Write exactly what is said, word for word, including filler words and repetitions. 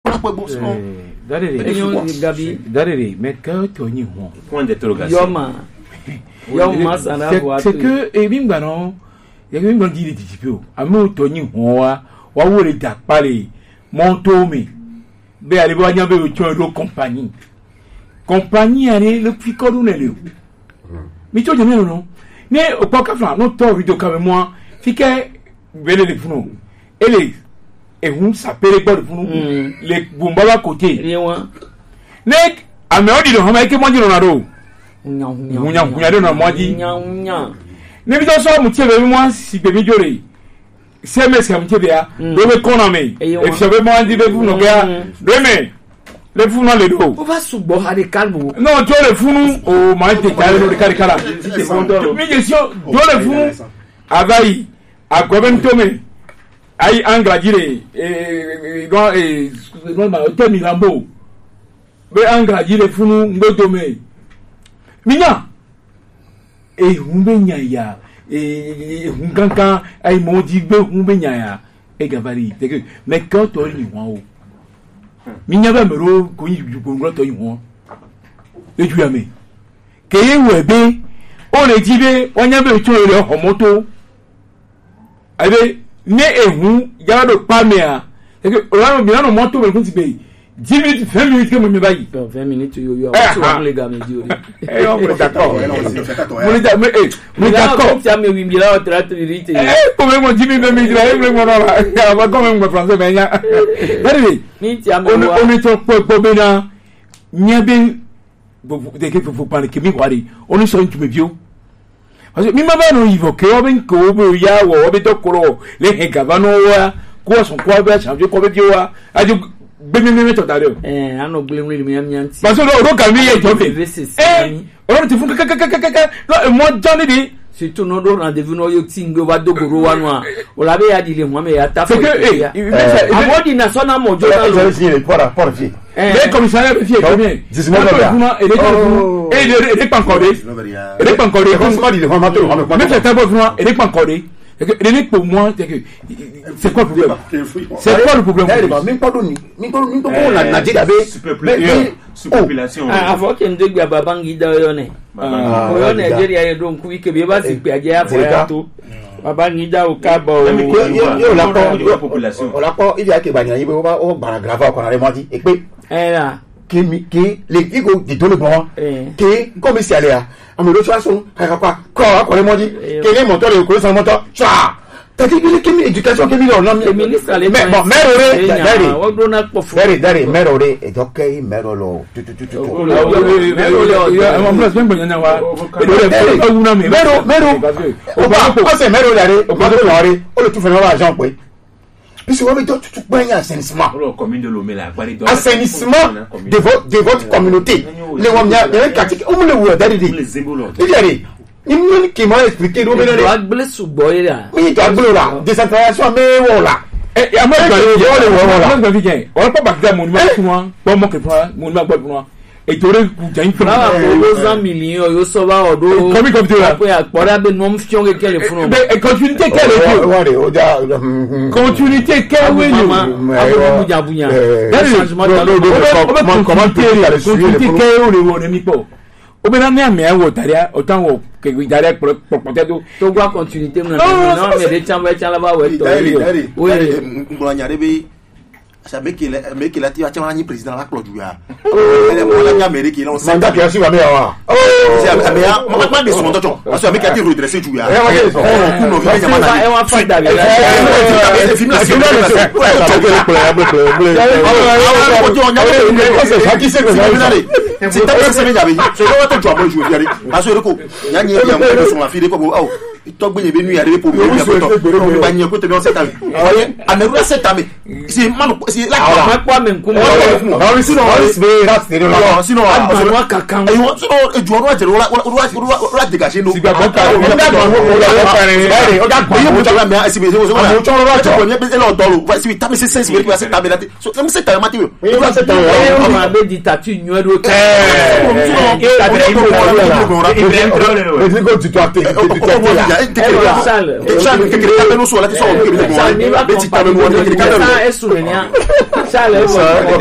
on a pas bon sinon Gabi Darere mais que Tony Hon point d'interrogation Yoma Yoma sana voix c'est que et bim banon il y a même dit les petit peu amo Tony Hon wa wa wole da pale montomi be ale bo nyambe o choro compagnie compagnie ale le pico do nele mi to jeme no ne o pa ka fla no to video ka moi fike bele le funo ele et vous sapere pas de funu les bombaba côté ne ame odi do hama ke mo jiro na do munya munya do na mo ji ne bi do so mu tie be mo si be mi jore se me se mu tie be ya do be economy e se be mo andi be funu ke ya do me le funu le do o va subo ha de calme non to le funu o ma te kale no de kale kala mi gestion do le funu avai a government ayi angla jire eh don eh don ma o temi lambo be angla jire funu ngodo me minya eh humbe nya ya eh hunkankan ay moji gbe humbe nya ya e gabari te que mais quand to ni won o minya ba mero ko yi ju ko ngro to yi won e ju ya me ke ye we be o le jibe onya be to re homoto abe ne ehun yado pamea e que o mi na moto me kun ti be dix minutes vingt minutes que mo mi bayi vingt minutes yo yo so les gars me di ori eh on est d'accord on est d'accord mais on est d'accord ça me wi mi la otra trite eh comme mo dix minutes vingt minutes là e mo la va comme mo français mais nya allez ni ti am on on est trop po be na nya be de que faut parler que mi wari on so ntu me bio parce que mi ma ba no évoquer o ben ko bo ya wo o be to koro le he gavano wa ko so ko ba change ko be bio wa ajo gbememe to dare o eh ano gbememe mi am yanti parce que o ka mi ye jobe eh o ti fun kaka kaka kaka no mo jani di surtout no do rendez-vous no yo tingo wa dogoro wa no o la be ya di le mo me ya ta c'est que eh amodi national mo jo na lo si le pora pora fi le commissaire de fier combien dix-neuf heures et les et les pas encore et les pas encore comment dit le formateur mais c'est un bon et les pas encore et pour moi c'est que c'est quoi le problème c'est quoi le problème même pas doni même pas même pas la na diga be population avant que ndegbe babangi da yo ne o Nigeria ye don ku ike be ba si pe aje afo ya to babangi da o ka bo yo la population o la ko ile ake ba ni yi be o ba o gbara grava ko na re mo ti e pe eh la ki mi ki le igo di dole gbon ki commissaire ya amo lo chaso ka ka ko ko re mo ti ke le motor le ko san motor cha tati bi ki mi education ke mi lo na mi ministre le mais bon mero re dari o do na po dari dari mero re e jo ke mero lo tu tu tu tu mero le on place même banya wa mero mero o ba ko se mero le o ba do re o le tu fe no ba agent pe puisque on veut tout tout bien assainissement assainissement de votre de votre communauté les hommes il y a un quartier où le ou d'aller dire il y a des il qui m'a expliqué nous venons de blé sous boy là oui tu as blé là décentralisation mais voilà et à moi je voilà moi je viens on pas battre mon numéro pour moi bon moi que mon numéro pour moi et tu aurais gagné pour moi cent millions yo so ba odo comme comme tu là après akpora be nom fion ke kele funu mais continuité quelle est ouais o ja continuité quelle oui abo bunya bunya changement de comment continuité quelle on le on mi po o be na me ame wo taria o tan wo ke wi taria pour peut-être to gwa continuité non non mais de chamba chala ba we to oui ngula nyare be sabe que mais que la tia chama ni président la Claude ya ele mo la nyamere ki non mandat ki asiba me wa oh c'est mais ma ma de son tonton parce que avec qui redresser tu ya oh ku no vi nyama na e wa fa da be e film la film la c'est pas ça me jabe c'est le water job jouer yari parce que ko nya nya ya mo so ma fi de ko oh to gbe be nu ya de po mi ya to ko ba nya ko te bi setan oye ameru setan me c'est man c'est la ma kwa me nkumo no si no is be rat de no si no wa kakan ayo si no e ju oro jere ora ora ora de gase no si gba ka o da go o da o da go yo mo ta me asi be so so mo cho oro to ni be lo do lo si ta me se sense be se ta me so me se ta ma ti yo o se ta o ma be di tatu nyu ro ke Ibrahim Traoré no e go ti to ate ti to la e sale e sale che che ta no so la ti so che be ti ta me no e su Sale